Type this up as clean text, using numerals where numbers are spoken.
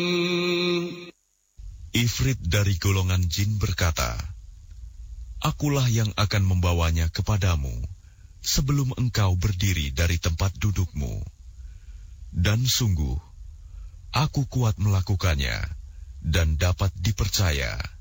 Ifrit dari golongan jin berkata, "Akulah yang akan membawanya kepadamu sebelum engkau berdiri dari tempat dudukmu. Dan sungguh, aku kuat melakukannya dan dapat dipercaya."